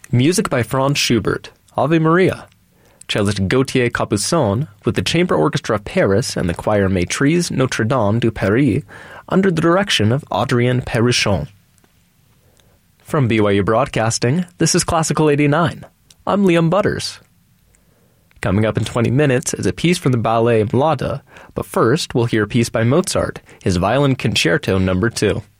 Music by Franz Schubert, Ave Maria. Cellist Gauthier Capuçon with the Chamber Orchestra of Paris and the choir Maîtrise Notre-Dame du Paris under the direction of Adrien Perrichon. From BYU Broadcasting, this is Classical 89. I'm Liam Butters. Coming up in 20 minutes is a piece from the ballet Mlada, but first we'll hear a piece by Mozart, his Violin Concerto No. 2.